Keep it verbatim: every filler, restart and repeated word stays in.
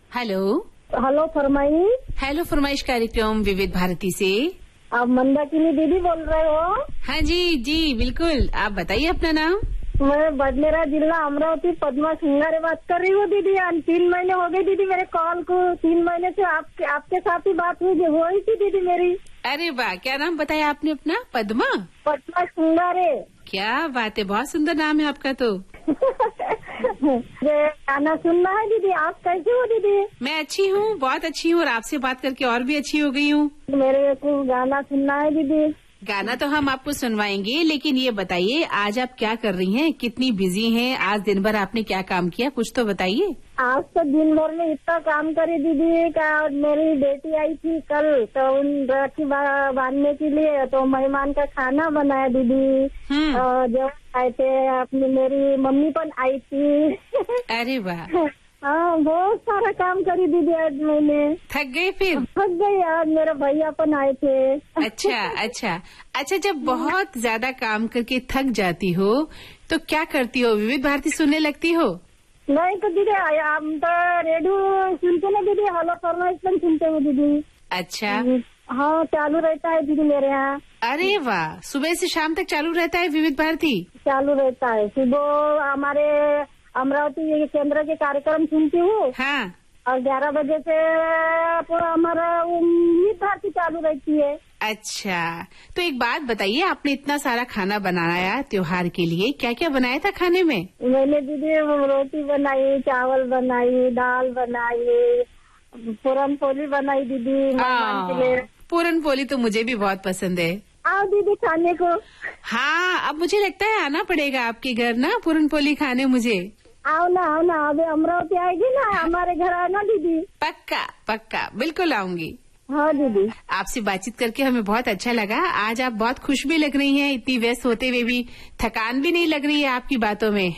Hello hello फरमाई। Hello फरमाइश कार्यक्रम विविध भारती से आप मंदाकिनी दीदी बोल रहे हो? हाँ जी जी बिल्कुल। आप बताइए अपना नाम। मैं बडनेरा जिला अमरावती पद्मा सिंगारे बात कर रही हूँ दीदी। तीन महीने हो गए दीदी मेरे कॉल को। तीन महीने से आपके आपके साथ ही बात हुई हुई थी दीदी मेरी। अरे वाह, क्या नाम बताया आपने अपना? पद्मा पद्मा सिंगारे। क्या बात है, बहुत सुंदर नाम है आपका तो। गाना सुनना है दीदी। आप कैसे हो दीदी? मैं अच्छी हूँ, बहुत अच्छी हूँ और आपसे बात करके और भी अच्छी हो गई हूँ। मेरे को गाना सुनना है दीदी। गाना तो हम आपको सुनवाएंगे, लेकिन ये बताइए आज आप क्या कर रही हैं? कितनी बिजी हैं? आज दिन भर आपने क्या काम किया, कुछ तो बताइए। आज तो दिन भर में इतना काम करे दीदी का। मेरी बेटी आई थी कल, तो उन राखी बांधने के लिए तो मेहमान का खाना बनाया दीदी। जो आए थे अपनी मेरी मम्मी पण आई थी। अरे वाह। हाँ, बहुत सारा काम करी दीदी आज मैंने। थक गए फिर? थक गई आज, मेरे भैया पण आए थे। अच्छा अच्छा अच्छा। जब बहुत ज्यादा काम करके थक जाती हो तो क्या करती हो? विविध भारती सुनने लगती हो? नहीं तो दीदी हम तो रेडियो सुनते ना दीदी। हेलो फरमाइश पण सुनते हैं दीदी। अच्छा। हाँ, चालू रहता है दीदी मेरे यहाँ। अरे वाह, सुबह से शाम तक चालू रहता है विविध भारती? चालू रहता है। सुबह हमारे अमरावती केंद्र के कार्यक्रम सुनती हूँ। हाँ। और ग्यारह बजे से हमारा विविध भारती चालू रहती है। अच्छा, तो एक बात बताइए, आपने इतना सारा खाना बनाया त्योहार के लिए, क्या क्या बनाया था खाने में? मैंने दीदी रोटी बनाई, चावल बनाई, दाल बनाई, पूरन पोली बनाई दीदी। पूरन पोली तो मुझे भी बहुत पसंद है। आओ दीदी खाने को। हाँ, अब मुझे लगता है आना पड़ेगा आपके घर ना पूरन पोली खाने मुझे। आओ ना आओ ना, अभी अमरावती आएगी ना हमारे घर आना दीदी। पक्का पक्का, बिल्कुल आऊंगी। हाँ दीदी। आपसे बातचीत करके हमें बहुत अच्छा लगा। आज आप बहुत खुश भी लग रही हैं, इतनी व्यस्त होते हुए भी थकान भी नहीं लग रही है आपकी बातों में।